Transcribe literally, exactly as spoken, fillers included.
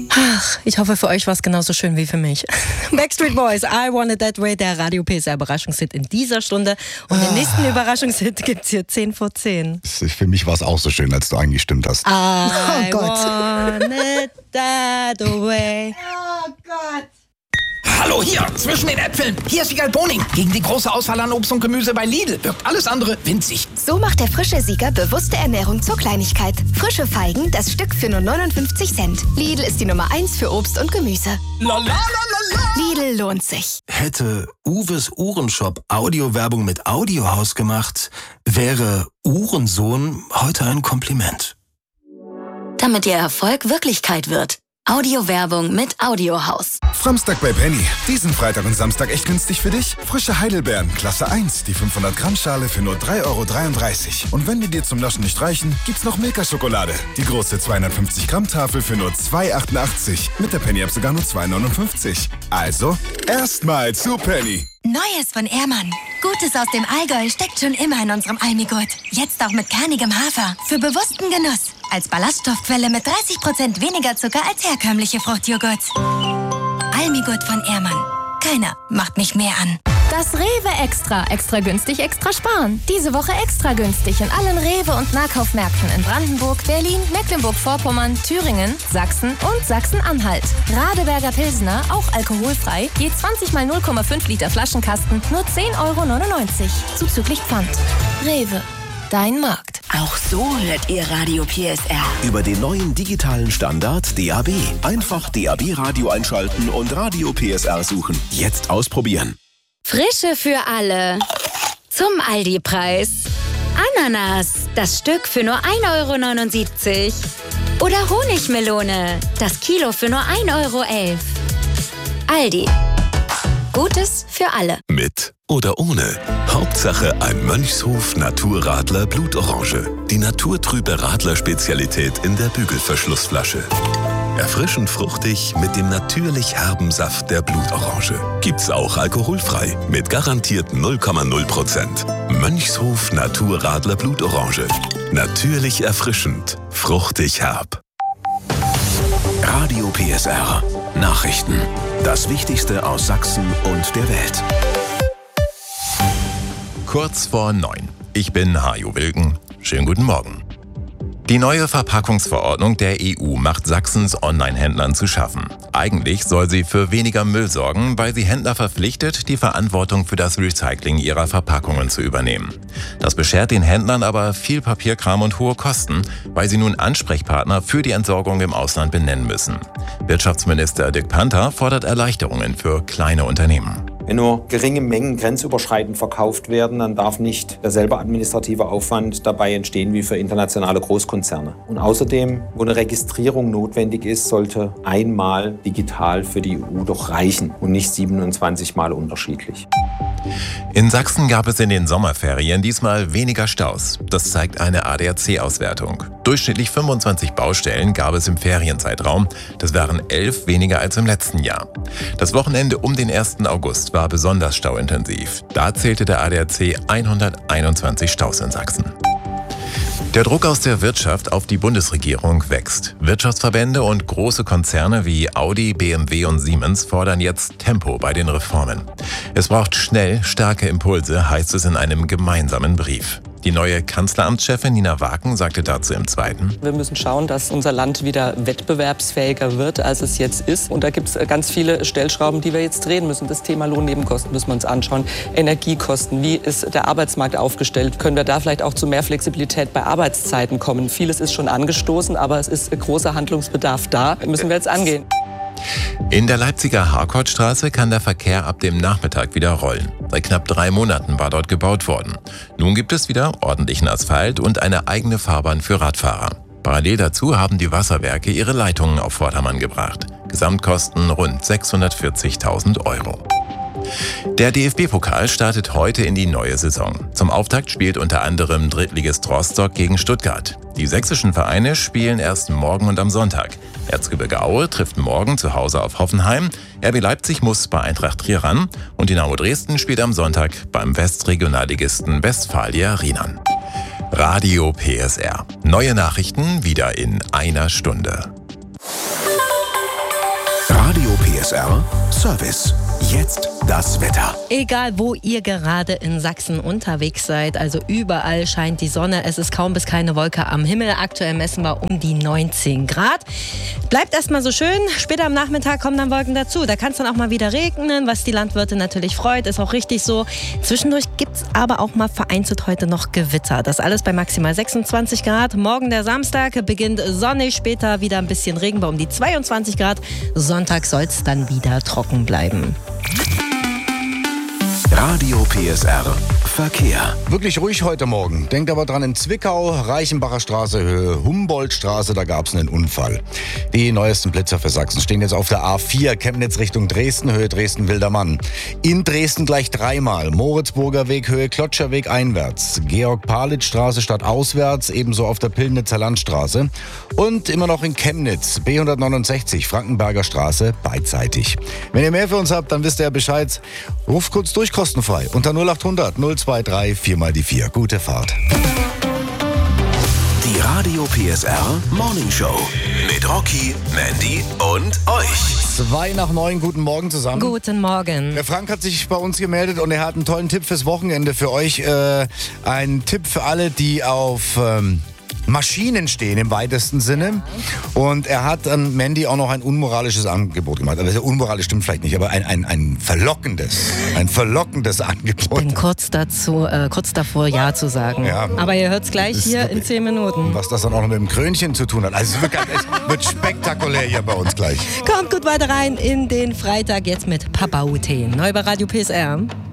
Ach, ich hoffe, für euch war es genauso schön wie für mich. Backstreet Boys, I Want It That Way, der Radio P S R Überraschungshit in dieser Stunde. Und den nächsten Überraschungshit gibt's hier zehn vor zehn. Für mich war es auch so schön, als du eingestimmt hast. I Oh Gott. Want It That Way. Oh Gott. Hallo, hier, zwischen den Äpfeln. Hier ist Wiegald Boning. Gegen die große Auswahl an Obst und Gemüse bei Lidl wirkt alles andere winzig. So macht der frische Sieger bewusste Ernährung zur Kleinigkeit. Frische Feigen, das Stück für nur neunundfünfzig Cent. Lidl ist die Nummer eins für Obst und Gemüse. La, la, la, la, la. Lidl lohnt sich. Hätte Uwes Uhrenshop Audiowerbung mit Audiohaus gemacht, wäre Uhrensohn heute ein Kompliment. Damit Ihr Erfolg Wirklichkeit wird. Audiowerbung mit Audiohaus. Framstag bei Penny. Diesen Freitag und Samstag echt günstig für dich? Frische Heidelbeeren, Klasse eins, die fünfhundert Gramm Schale für nur drei Euro dreiunddreißig. Und wenn die dir zum Naschen nicht reichen, gibt's noch Milka-Schokolade. Die große zweihundertfünfzig Gramm Tafel für nur zwei Euro achtundachtzig. Mit der Penny-App sogar nur zwei Euro neunundfünfzig. Also, erstmal zu Penny. Neues von Ehrmann. Gutes aus dem Allgäu steckt schon immer in unserem Almigurt. Jetzt auch mit kernigem Hafer. Für bewussten Genuss. Als Ballaststoffquelle mit dreißig Prozent weniger Zucker als herkömmliche Fruchtjoghurts. Almigurt von Ehrmann. Keiner macht mich mehr an. Das Rewe Extra. Extra günstig, extra sparen. Diese Woche extra günstig in allen Rewe- und Nahkaufmärkten in Brandenburg, Berlin, Mecklenburg-Vorpommern, Thüringen, Sachsen und Sachsen-Anhalt. Radeberger Pilsner, auch alkoholfrei, je zwanzig mal null Komma fünf Liter Flaschenkasten, nur zehn Euro neunundneunzig. Zuzüglich Pfand. Rewe. Dein Markt. Auch so hört ihr Radio P S R. Über den neuen digitalen Standard D A B. Einfach D A B-Radio einschalten und Radio P S R suchen. Jetzt ausprobieren. Frische für alle. Zum Aldi-Preis. Ananas, das Stück für nur ein Euro neunundsiebzig. Oder Honigmelone, das Kilo für nur ein Euro elf. Aldi. Gutes für alle. Mit oder ohne. Hauptsache ein Mönchshof Naturradler Blutorange. Die naturtrübe Radler-Spezialität in der Bügelverschlussflasche. Erfrischend fruchtig mit dem natürlich herben Saft der Blutorange. Gibt's auch alkoholfrei mit garantiert null Komma null Prozent. Mönchshof Naturradler Blutorange. Natürlich erfrischend, fruchtig herb. Radio P S R. Nachrichten. Das Wichtigste aus Sachsen und der Welt. Kurz vor neun. Ich bin Hajo Wilken. Schönen guten Morgen. Die neue Verpackungsverordnung der E U macht Sachsens Online-Händlern zu schaffen. Eigentlich soll sie für weniger Müll sorgen, weil sie Händler verpflichtet, die Verantwortung für das Recycling ihrer Verpackungen zu übernehmen. Das beschert den Händlern aber viel Papierkram und hohe Kosten, weil sie nun Ansprechpartner für die Entsorgung im Ausland benennen müssen. Wirtschaftsminister Dirk Panther fordert Erleichterungen für kleine Unternehmen. Wenn nur geringe Mengen grenzüberschreitend verkauft werden, dann darf nicht derselbe administrative Aufwand dabei entstehen wie für internationale Großkonzerne. Und außerdem, wo eine Registrierung notwendig ist, sollte einmal digital für die E U doch reichen und nicht siebenundzwanzig Mal unterschiedlich. In Sachsen gab es in den Sommerferien diesmal weniger Staus. Das zeigt eine A D A C-Auswertung. Durchschnittlich fünfundzwanzig Baustellen gab es im Ferienzeitraum. Das waren elf weniger als im letzten Jahr. Das Wochenende um den ersten August war besonders stauintensiv. Da zählte der A D A C hunderteinundzwanzig Staus in Sachsen. Der Druck aus der Wirtschaft auf die Bundesregierung wächst. Wirtschaftsverbände und große Konzerne wie Audi, B M W und Siemens fordern jetzt Tempo bei den Reformen. Es braucht schnell starke Impulse, heißt es in einem gemeinsamen Brief. Die neue Kanzleramtschefin Nina Waken sagte dazu im Zweiten: Wir müssen schauen, dass unser Land wieder wettbewerbsfähiger wird, als es jetzt ist. Und da gibt es ganz viele Stellschrauben, die wir jetzt drehen müssen. Das Thema Lohnnebenkosten müssen wir uns anschauen. Energiekosten, wie ist der Arbeitsmarkt aufgestellt? Können wir da vielleicht auch zu mehr Flexibilität bei Arbeitszeiten kommen? Vieles ist schon angestoßen, aber es ist großer Handlungsbedarf da. Müssen wir jetzt angehen. In der Leipziger Harkortstraße kann der Verkehr ab dem Nachmittag wieder rollen. Seit knapp drei Monaten war dort gebaut worden. Nun gibt es wieder ordentlichen Asphalt und eine eigene Fahrbahn für Radfahrer. Parallel dazu haben die Wasserwerke ihre Leitungen auf Vordermann gebracht. Gesamtkosten rund sechshundertvierzigtausend Euro. Der D F B-Pokal startet heute in die neue Saison. Zum Auftakt spielt unter anderem Drittligist Rostock gegen Stuttgart. Die sächsischen Vereine spielen erst morgen und am Sonntag. Erzgebirge Aue trifft morgen zu Hause auf Hoffenheim. R B Leipzig muss bei Eintracht Trier ran. Und Dynamo Dresden spielt am Sonntag beim Westregionalligisten Westfalia Rienan. Radio P S R. Neue Nachrichten wieder in einer Stunde. Service. Jetzt das Wetter. Egal, wo ihr gerade in Sachsen unterwegs seid, also überall scheint die Sonne. Es ist kaum bis keine Wolke am Himmel. Aktuell messen wir um die neunzehn Grad. Bleibt erstmal so schön. Später am Nachmittag kommen dann Wolken dazu. Da kann es dann auch mal wieder regnen, was die Landwirte natürlich freut. Ist auch richtig so. Zwischendurch gibt es aber auch mal vereinzelt heute noch Gewitter. Das alles bei maximal sechsundzwanzig Grad. Morgen der Samstag beginnt sonnig, später wieder ein bisschen Regen bei um die zweiundzwanzig Grad. Sonntag soll es dann wieder trocken bleiben. Radio P S R Verkehr. Wirklich ruhig heute Morgen. Denkt aber dran, in Zwickau, Reichenbacher Straße, Höhe Humboldtstraße, da gab es einen Unfall. Die neuesten Blitzer für Sachsen stehen jetzt auf der A vier, Chemnitz Richtung Dresden, Höhe Dresden-Wildermann. In Dresden gleich dreimal, Moritzburger Weg, Höhe Klotscherweg einwärts. Georg-Palitz-Straße statt auswärts, ebenso auf der Pillnitzer Landstraße. Und immer noch in Chemnitz, B hundertneunundsechzig, Frankenberger Straße, beidseitig. Wenn ihr mehr für uns habt, dann wisst ihr ja Bescheid. Ruft kurz durch, kostenfrei, unter null acht hundert null zwei drei vier mal die vier. Gute Fahrt. Die Radio P S R Morning Show mit Rocky, Mandy und euch. Zwei nach neun, guten Morgen zusammen. Guten Morgen. Der Frank hat sich bei uns gemeldet und er hat einen tollen Tipp fürs Wochenende für euch. Äh, ein Tipp für alle, die auf Ähm, Maschinen stehen im weitesten Sinne. Und er hat an Mandy auch noch ein unmoralisches Angebot gemacht. Also unmoralisch stimmt vielleicht nicht, aber ein, ein, ein verlockendes, ein verlockendes Angebot. Ich bin kurz dazu, äh, kurz davor, Ja zu sagen. Ja. Aber ihr hört es gleich hier in zehn Minuten. Was das dann auch noch mit dem Krönchen zu tun hat. Also es wird, es wird spektakulär hier bei uns gleich. Kommt gut weiter rein in den Freitag jetzt mit Papa Ute. Neu bei Radio P S R.